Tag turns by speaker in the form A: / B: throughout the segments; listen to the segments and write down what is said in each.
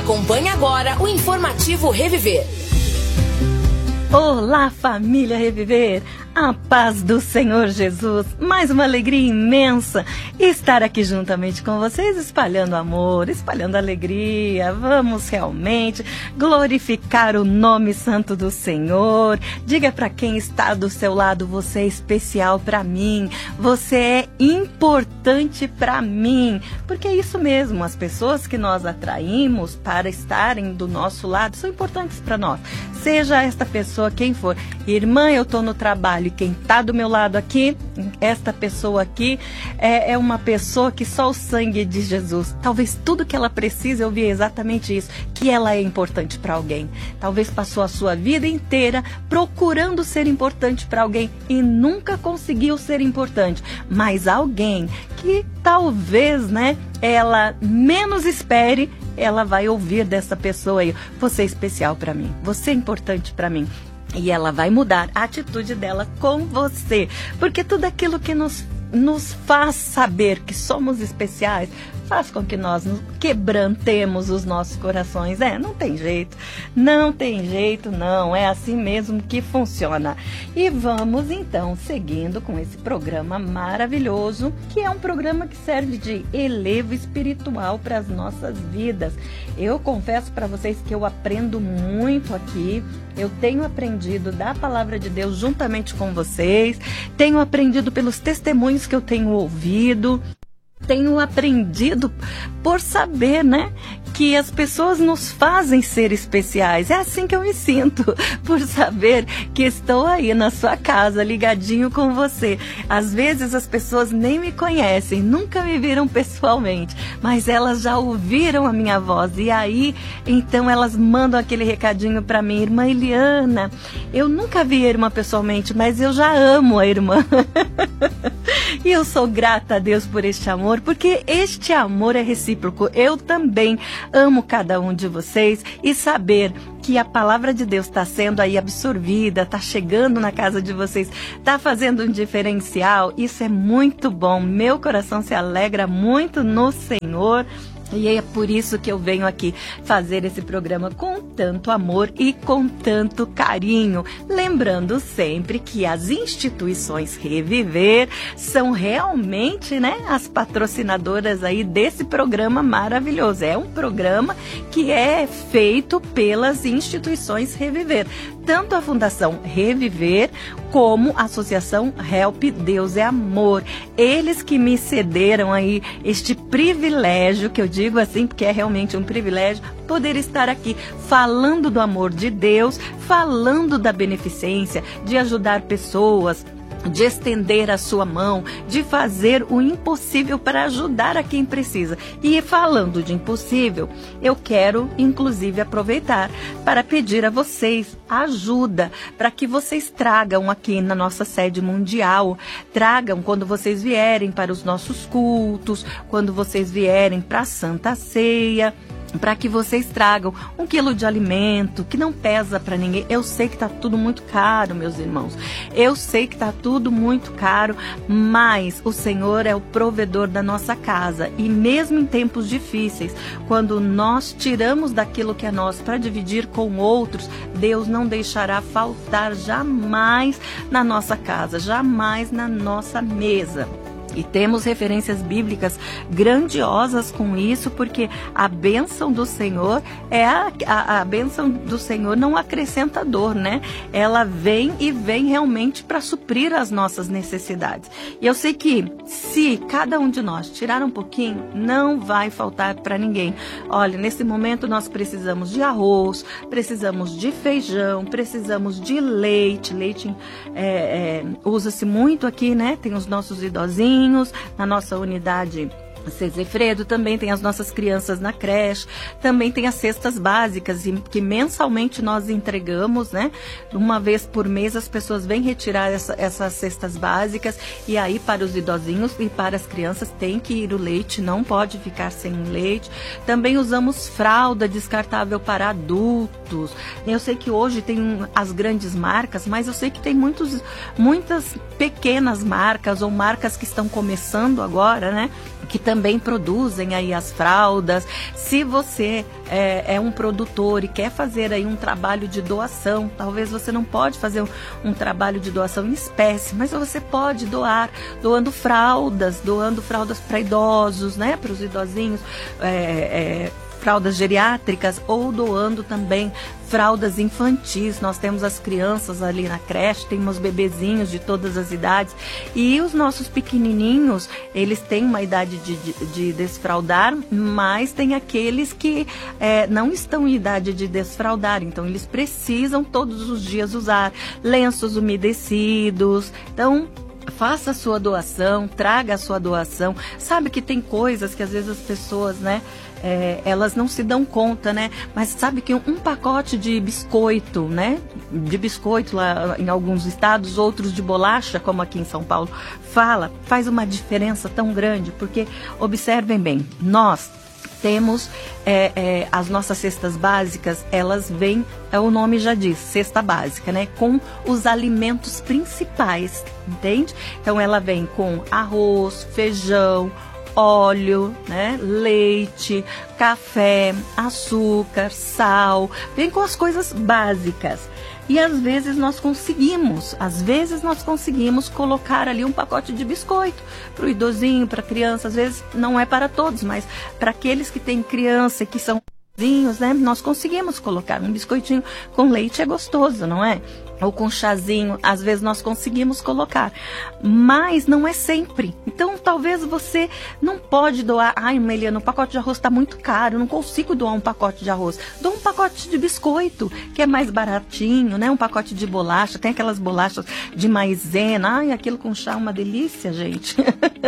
A: Acompanhe agora o informativo Reviver.
B: Olá, família Reviver! A paz do Senhor Jesus, mais uma alegria imensa estar aqui juntamente com vocês, espalhando amor, espalhando alegria. Vamos realmente glorificar o nome santo do Senhor. Diga para quem está do seu lado: você é especial para mim, você é importante para mim. Porque é isso mesmo, as pessoas que nós atraímos para estarem do nosso lado são importantes para nós. Seja esta pessoa quem for. Irmã, eu estou no trabalho e quem está do meu lado aqui, esta pessoa aqui, é uma pessoa que só o sangue de Jesus, talvez tudo que ela precisa, eu vi exatamente isso, que ela é importante para alguém. Talvez passou a sua vida inteira procurando ser importante para alguém e nunca conseguiu ser importante, mas alguém que talvez, ela menos espere, ela vai ouvir dessa pessoa aí: você é especial para mim, você é importante para mim. E ela vai mudar a atitude dela com você. Porque tudo aquilo que nos faz saber que somos especiais faz com que nós quebrantemos os nossos corações. Não tem jeito, não. É assim mesmo que funciona. E vamos então seguindo com esse programa maravilhoso, que é um programa que serve de elevo espiritual para as nossas vidas. Eu confesso para vocês que eu aprendo muito aqui. Eu tenho aprendido da palavra de Deus juntamente com vocês. Tenho aprendido pelos testemunhos que eu tenho ouvido. Tenho aprendido por saber, que as pessoas nos fazem ser especiais. É assim que eu me sinto, por saber que estou aí na sua casa, ligadinho com você. Às vezes as pessoas nem me conhecem, nunca me viram pessoalmente, mas elas já ouviram a minha voz. E aí, então, elas mandam aquele recadinho para mim: irmã Eliana, eu nunca vi a irmã pessoalmente, mas eu já amo a irmã. E eu sou grata a Deus por este amor, porque este amor é recíproco. Eu também amo cada um de vocês, e saber que a palavra de Deus está sendo aí absorvida, está chegando na casa de vocês, está fazendo um diferencial, isso é muito bom. Meu coração se alegra muito no Senhor. E é por isso que eu venho aqui fazer esse programa com tanto amor e com tanto carinho. Lembrando sempre que as instituições Reviver são realmente, as patrocinadoras aí desse programa maravilhoso. É um programa que é feito pelas instituições Reviver. Tanto a Fundação Reviver como a Associação Help Deus é Amor. Eles que me cederam aí este privilégio, que eu digo assim porque é realmente um privilégio, poder estar aqui falando do amor de Deus, falando da beneficência, de ajudar pessoas, de estender a sua mão, de fazer o impossível para ajudar a quem precisa. E falando de impossível, eu quero inclusive aproveitar para pedir a vocês ajuda, para que vocês tragam aqui na nossa sede mundial, tragam quando vocês vierem para os nossos cultos, quando vocês vierem para a Santa Ceia, para que vocês tragam 1 quilo de alimento que não pesa para ninguém. Eu sei que está tudo muito caro, meus irmãos. Eu sei que está tudo muito caro, mas o Senhor é o provedor da nossa casa. E mesmo em tempos difíceis, quando nós tiramos daquilo que é nosso para dividir com outros, Deus não deixará faltar jamais na nossa casa, jamais na nossa mesa. E temos referências bíblicas grandiosas com isso, porque a bênção do Senhor é a bênção do Senhor não acrescenta dor, Ela vem e vem realmente para suprir as nossas necessidades. E eu sei que se cada um de nós tirar um pouquinho, não vai faltar para ninguém. Olha, nesse momento nós precisamos de arroz, precisamos de feijão, precisamos de leite. Leite usa-se muito aqui, Tem os nossos idosinhos na nossa unidade Cezefredo, também tem as nossas crianças na creche, também tem as cestas básicas que mensalmente nós entregamos, Uma vez por mês as pessoas vêm retirar essas cestas básicas, e aí para os idosinhos e para as crianças tem que ir o leite, não pode ficar sem leite. Também usamos fralda descartável para adultos. Eu sei que hoje tem as grandes marcas, mas eu sei que tem muitas pequenas marcas ou marcas que estão começando agora, que também produzem aí as fraldas. Se você é um produtor e quer fazer aí um trabalho de doação, talvez você não pode fazer um trabalho de doação em espécie, mas você pode doar, doando fraldas para idosos, né, para os idosinhos, fraldas geriátricas, ou doando também fraldas infantis. Nós temos as crianças ali na creche, temos bebezinhos de todas as idades, e os nossos pequenininhos, eles têm uma idade de desfraldar, mas tem aqueles que não estão em idade de desfraldar, então eles precisam todos os dias usar lenços umedecidos. Então, faça a sua doação, traga a sua doação. Sabe que tem coisas que às vezes as pessoas, né, elas não se dão conta, né? Mas sabe que um pacote de biscoito, né? De biscoito lá em alguns estados, outros de bolacha, como aqui em São Paulo, faz uma diferença tão grande, porque observem bem, nós temos as nossas cestas básicas, elas vêm, o nome já diz, cesta básica, né? Com os alimentos principais, entende? Então ela vem com arroz, feijão, óleo, né, leite, café, açúcar, sal, vem com as coisas básicas. E às vezes nós conseguimos colocar ali um pacote de biscoito para o idosinho, para a criança. Às vezes não é para todos, mas para aqueles que têm criança e que são idosinhos, né, nós conseguimos colocar um biscoitinho com leite, é gostoso, não é? Ou com chazinho, às vezes nós conseguimos colocar, mas não é sempre. Então talvez você não pode doar, Meliana, o pacote de arroz está muito caro, eu não consigo doar um pacote de arroz. Dou um pacote de biscoito, que é mais baratinho, né? Um pacote de bolacha, tem aquelas bolachas de maisena, aquilo com chá é uma delícia, gente.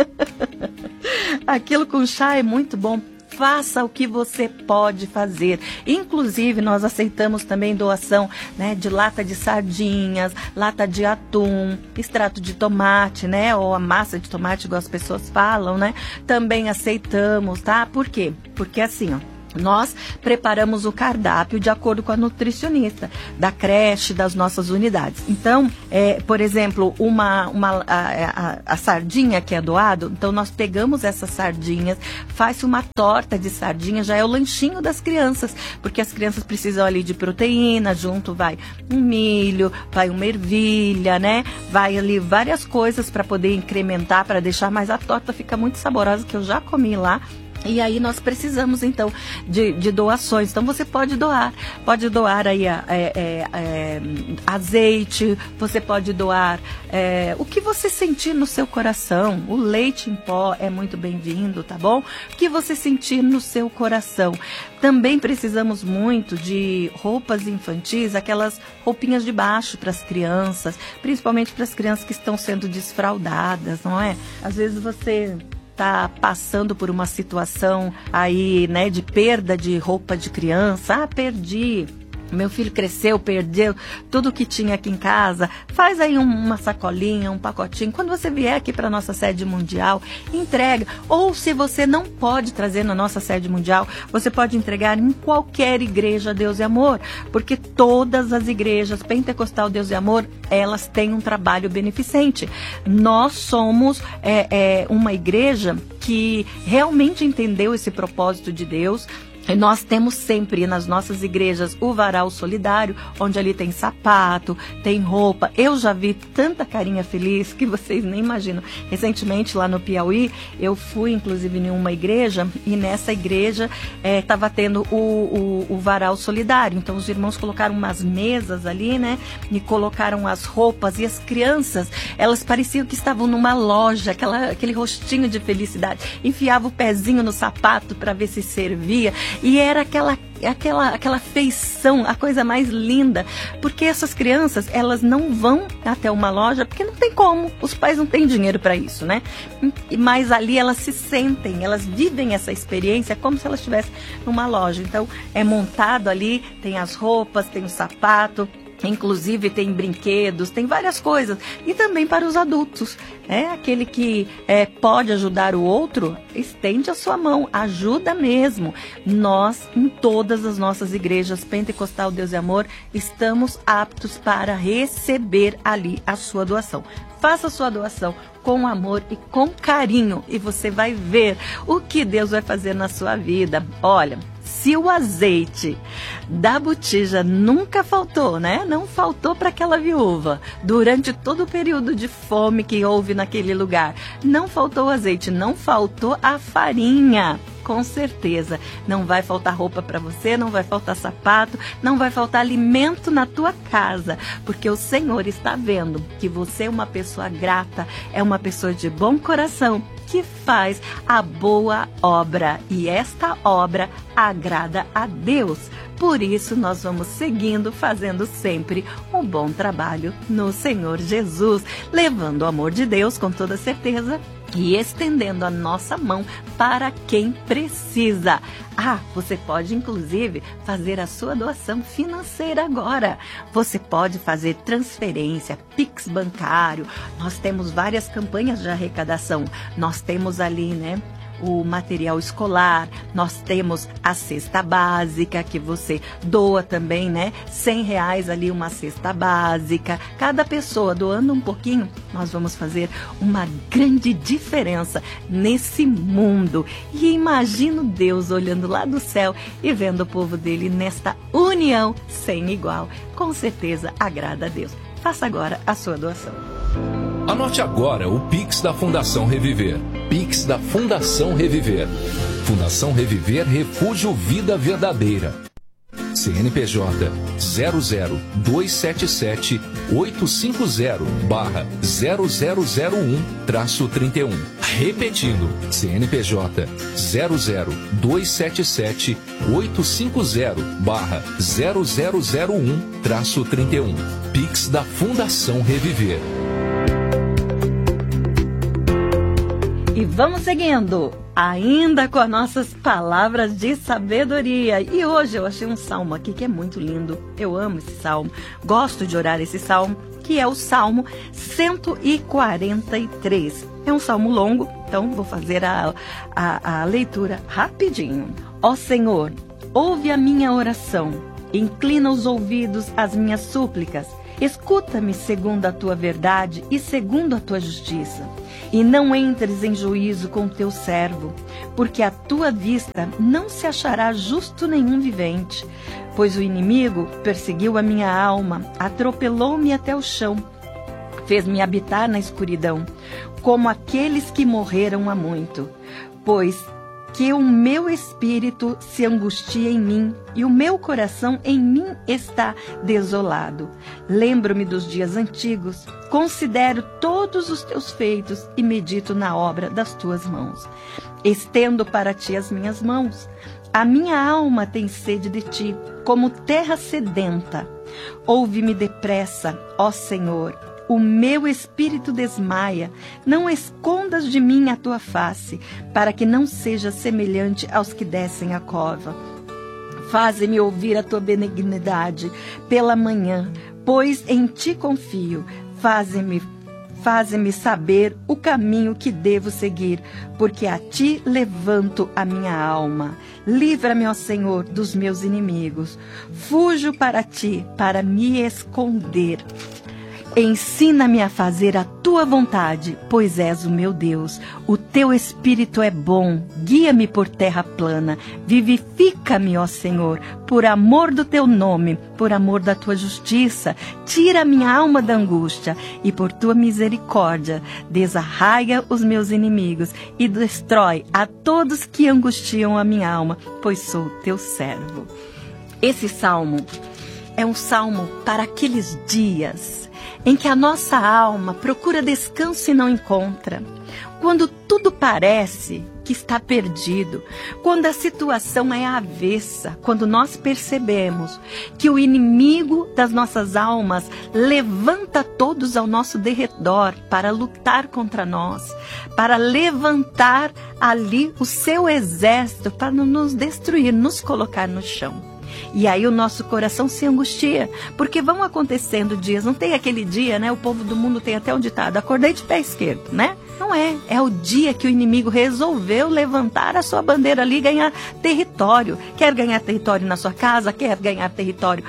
B: Aquilo com chá é muito bom. Faça o que você pode fazer. Inclusive, nós aceitamos também doação, né, de lata de sardinhas, lata de atum, extrato de tomate, né, ou a massa de tomate, igual as pessoas falam, né? Também aceitamos, tá? Por quê? Porque assim, nós preparamos o cardápio de acordo com a nutricionista da creche, das nossas unidades. Então, por exemplo, a sardinha que é doado, então nós pegamos essas sardinhas, faz uma torta de sardinha, já é o lanchinho das crianças, porque as crianças precisam ali de proteína, junto vai um milho, vai uma ervilha, né? Vai ali várias coisas para poder incrementar, para deixar, mas a torta fica muito saborosa, que eu já comi lá. E aí nós precisamos, então, de doações. Então, você pode doar aí azeite, você pode doar o que você sentir no seu coração. O leite em pó é muito bem-vindo, tá bom? O que você sentir no seu coração. Também precisamos muito de roupas infantis, aquelas roupinhas de baixo para as crianças, principalmente para as crianças que estão sendo desfraldadas, não é? Às vezes você está passando por uma situação aí, né, de perda de roupa de criança. Perdi. Meu filho cresceu, perdeu tudo que tinha aqui em casa. Faz aí uma sacolinha, um pacotinho. Quando você vier aqui para a nossa sede mundial, entrega. Ou se você não pode trazer na nossa sede mundial, você pode entregar em qualquer igreja Deus e Amor. Porque todas as igrejas Pentecostal Deus e Amor, elas têm um trabalho beneficente. Nós somos uma igreja que realmente entendeu esse propósito de Deus. E nós temos sempre nas nossas igrejas o varal solidário, onde ali tem sapato, tem roupa. Eu já vi tanta carinha feliz que vocês nem imaginam. Recentemente, lá no Piauí, eu fui inclusive em uma igreja, e nessa igreja estava tendo o varal solidário. Então os irmãos colocaram umas mesas ali, né? E colocaram as roupas, e as crianças, elas pareciam que estavam numa loja, aquele rostinho de felicidade. Enfiava o pezinho no sapato para ver se servia. E era aquela feição, a coisa mais linda, porque essas crianças, elas não vão até uma loja, porque não tem como, os pais não têm dinheiro para isso, né? Mas ali elas se sentem, elas vivem essa experiência como se elas estivessem numa loja. Então é montado ali, tem as roupas, tem o sapato, Inclusive tem brinquedos, tem várias coisas. E também para os adultos. Aquele que pode ajudar o outro, estende a sua mão, ajuda mesmo. Nós, em todas as nossas igrejas Pentecostal Deus e Amor, estamos aptos para receber ali a sua doação. Faça a sua doação com amor e com carinho e você vai ver o que Deus vai fazer na sua vida. Olha, se o azeite da botija nunca faltou, né? Não faltou para aquela viúva durante todo o período de fome que houve naquele lugar. Não faltou o azeite, não faltou a farinha. Com certeza, não vai faltar roupa para você, não vai faltar sapato, não vai faltar alimento na tua casa, porque o Senhor está vendo que você é uma pessoa grata, é uma pessoa de bom coração, que faz a boa obra, e esta obra agrada a Deus. Por isso, nós vamos seguindo, fazendo sempre um bom trabalho no Senhor Jesus, levando o amor de Deus com toda certeza e estendendo a nossa mão para quem precisa. Você pode inclusive fazer a sua doação financeira agora. Você pode fazer transferência, Pix bancário. Nós temos várias campanhas de arrecadação. Nós temos ali, né, o material escolar, nós temos a cesta básica, que você doa também, né? R$100 ali, uma cesta básica. Cada pessoa doando um pouquinho, nós vamos fazer uma grande diferença nesse mundo. E imagino Deus olhando lá do céu e vendo o povo dele nesta união sem igual. Com certeza agrada a Deus. Faça agora a sua doação.
C: Anote agora o Pix da Fundação Reviver. Pix da Fundação Reviver. Fundação Reviver Refúgio Vida Verdadeira. CNPJ 00277-850-0001-31. Repetindo, CNPJ 00277-850-0001-31. Pix da Fundação Reviver.
B: E vamos seguindo, ainda com as nossas palavras de sabedoria. E hoje eu achei um salmo aqui que é muito lindo. Eu amo esse salmo, gosto de orar esse salmo, que é o Salmo 143. É um salmo longo, então vou fazer a leitura rapidinho. Ó Senhor, ouve a minha oração, inclina os ouvidos às minhas súplicas. Escuta-me segundo a tua verdade e segundo a tua justiça. E não entres em juízo com teu servo, porque à tua vista não se achará justo nenhum vivente. Pois o inimigo perseguiu a minha alma, atropelou-me até o chão, fez-me habitar na escuridão, como aqueles que morreram há muito. Pois que o meu espírito se angustia em mim, e o meu coração em mim está desolado. Lembro-me dos dias antigos, considero todos os teus feitos e medito na obra das tuas mãos. Estendo para ti as minhas mãos. A minha alma tem sede de ti, como terra sedenta. Ouve-me depressa, ó Senhor. O meu espírito desmaia, não escondas de mim a tua face, para que não seja semelhante aos que descem a cova. Faze-me ouvir a tua benignidade pela manhã, pois em ti confio. Faze-me saber o caminho que devo seguir, porque a ti levanto a minha alma. Livra-me, ó Senhor, dos meus inimigos. Fujo para ti, para me esconder. Ensina-me a fazer a tua vontade, pois és o meu Deus. O teu espírito é bom, guia-me por terra plana. Vivifica-me, ó Senhor, por amor do teu nome, por amor da tua justiça. Tira a minha alma da angústia e por tua misericórdia desarraiga os meus inimigos e destrói a todos que angustiam a minha alma, pois sou teu servo. Esse salmo é um salmo para aqueles dias em que a nossa alma procura descanso e não encontra. Quando tudo parece que está perdido, quando a situação é avessa, quando nós percebemos que o inimigo das nossas almas levanta todos ao nosso derredor para lutar contra nós, para levantar ali o seu exército para nos destruir, nos colocar no chão. E aí o nosso coração se angustia, porque vão acontecendo dias, não tem aquele dia, né? O povo do mundo tem até um ditado, acordei de pé esquerdo, né? Não é o dia que o inimigo resolveu levantar a sua bandeira ali e ganhar território. Quer ganhar território na sua casa, quer ganhar território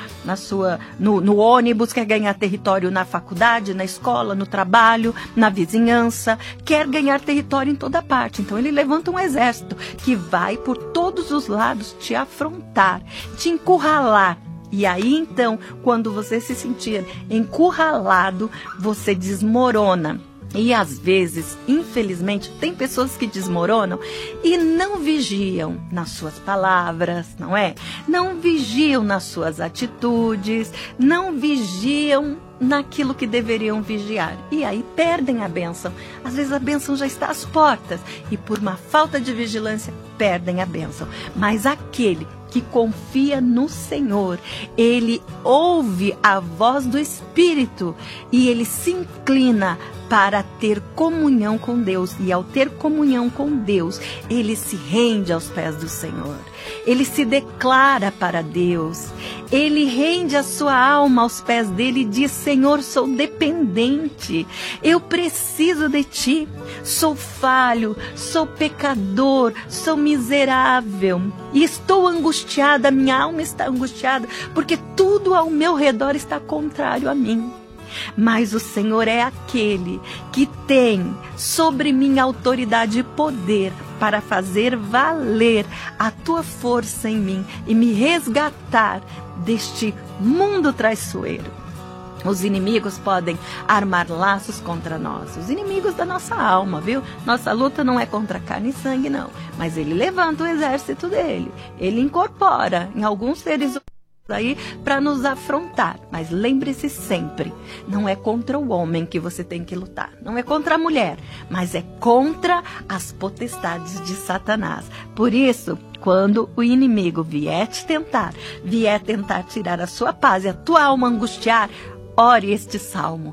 B: no ônibus, quer ganhar território na faculdade, na escola, no trabalho, na vizinhança, quer ganhar território em toda parte. Então ele levanta um exército que vai por todos os lados te afrontar, te encurralar. E aí então, quando você se sentir encurralado, você desmorona. E às vezes, infelizmente, tem pessoas que desmoronam e não vigiam nas suas palavras, não é? Não vigiam nas suas atitudes, não vigiam naquilo que deveriam vigiar. E aí perdem a bênção. Às vezes a bênção já está às portas e por uma falta de vigilância perdem a bênção. Mas aquele que confia no Senhor, ele ouve a voz do Espírito e ele se inclina para ter comunhão com Deus. E ao ter comunhão com Deus, ele se rende aos pés do Senhor. Ele se declara para Deus. Ele rende a sua alma aos pés dele e diz: Senhor, sou dependente. Eu preciso de ti. Sou falho, sou pecador, sou miserável. E estou angustiada, minha alma está angustiada, porque tudo ao meu redor está contrário a mim. Mas o Senhor é aquele que tem sobre mim autoridade e poder para fazer valer a tua força em mim e me resgatar deste mundo traiçoeiro. Os inimigos podem armar laços contra nós, os inimigos da nossa alma, viu? Nossa luta não é contra carne e sangue, não. Mas ele levanta o exército dele, ele incorpora em alguns seres aí para nos afrontar. Mas lembre-se sempre, não é contra o homem que você tem que lutar, não é contra a mulher, mas é contra as potestades de Satanás. Por isso, quando o inimigo vier tentar tirar a sua paz e a tua alma angustiar, ore este salmo.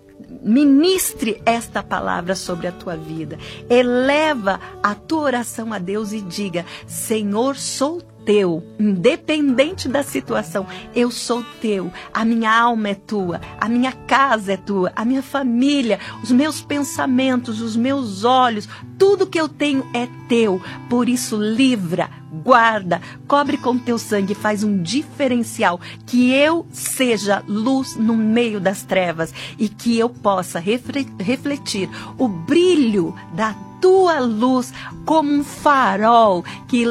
B: Ministre esta palavra sobre a tua vida. Eleva a tua oração a Deus e diga: Senhor, sou teu, independente da situação, eu sou teu, a minha alma é tua, a minha casa é tua, a minha família, os meus pensamentos, os meus olhos, tudo que eu tenho é teu. Por isso, livra, guarda, cobre com teu sangue, faz um diferencial, que eu seja luz no meio das trevas e que eu possa refletir o brilho da tua luz como um farol que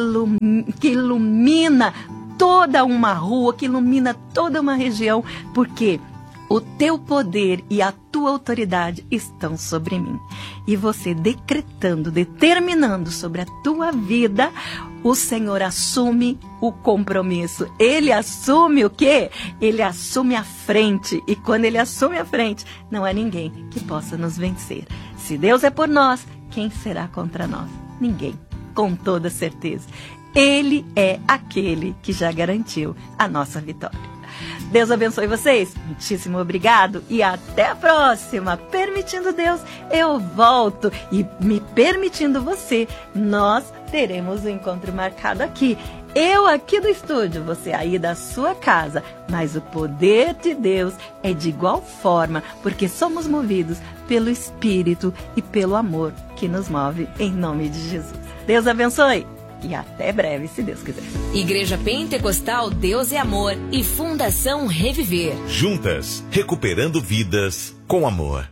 B: ilumina toda uma rua, que ilumina toda uma região, porque o teu poder e a tua autoridade estão sobre mim. E você decretando, determinando sobre a tua vida, o Senhor assume o compromisso. Ele assume o quê? Ele assume a frente. E quando ele assume a frente, não há ninguém que possa nos vencer. Se Deus é por nós, quem será contra nós? Ninguém, com toda certeza. Ele é aquele que já garantiu a nossa vitória. Deus abençoe vocês. Muitíssimo obrigado e até a próxima. Permitindo Deus, eu volto. E me permitindo você, nós teremos um encontro marcado aqui. Eu aqui do estúdio, você aí da sua casa. Mas o poder de Deus é de igual forma, porque somos movidos pelo Espírito e pelo amor que nos move, em nome de Jesus. Deus abençoe. E até breve, se Deus quiser.
A: Igreja Pentecostal Deus é Amor e Fundação Reviver.
D: Juntas, recuperando vidas com amor.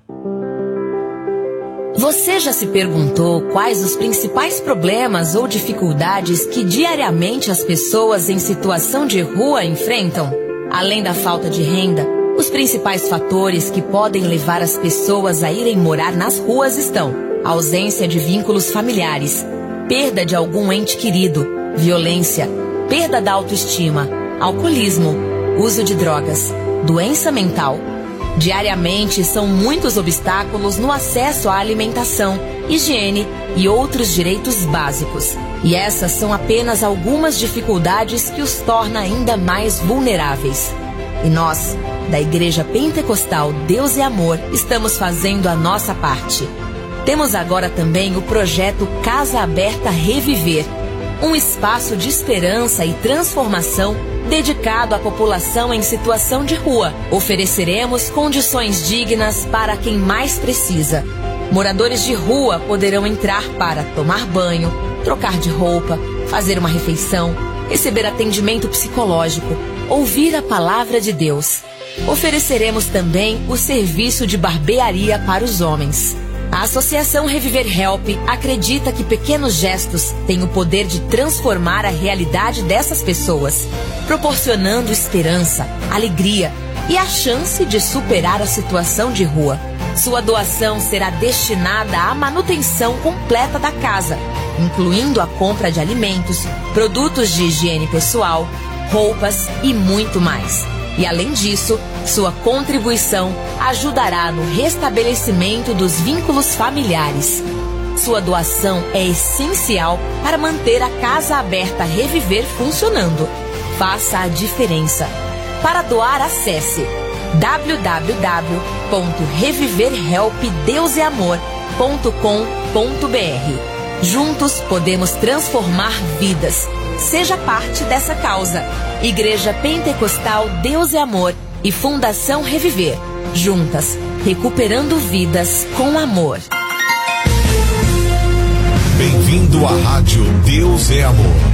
A: Você já se perguntou quais os principais problemas ou dificuldades que diariamente as pessoas em situação de rua enfrentam? Além da falta de renda, os principais fatores que podem levar as pessoas a irem morar nas ruas estão: a ausência de vínculos familiares, perda de algum ente querido, violência, perda da autoestima, alcoolismo, uso de drogas, doença mental. Diariamente são muitos obstáculos no acesso à alimentação, higiene e outros direitos básicos. E essas são apenas algumas dificuldades que os torna ainda mais vulneráveis. E nós, da Igreja Pentecostal Deus é Amor, estamos fazendo a nossa parte. Temos agora também o projeto Casa Aberta Reviver. um espaço de esperança e transformação dedicado à população em situação de rua. Ofereceremos condições dignas para quem mais precisa. Moradores de rua poderão entrar para tomar banho, trocar de roupa, fazer uma refeição, receber atendimento psicológico, ouvir a palavra de Deus. Ofereceremos também o serviço de barbearia para os homens. A Associação Reviver Help acredita que pequenos gestos têm o poder de transformar a realidade dessas pessoas, proporcionando esperança, alegria e a chance de superar a situação de rua. Sua doação será destinada à manutenção completa da casa, incluindo a compra de alimentos, produtos de higiene pessoal, roupas e muito mais. E além disso, sua contribuição ajudará no restabelecimento dos vínculos familiares. Sua doação é essencial para manter a Casa Aberta Reviver funcionando. Faça a diferença. Para doar, acesse www.reviverhelpdeuseamor.com.br. Juntos podemos transformar vidas. Seja parte dessa causa. Igreja Pentecostal Deus e Amor e Fundação Reviver. Juntas, recuperando vidas com amor.
D: Bem-vindo à Rádio Deus é Amor.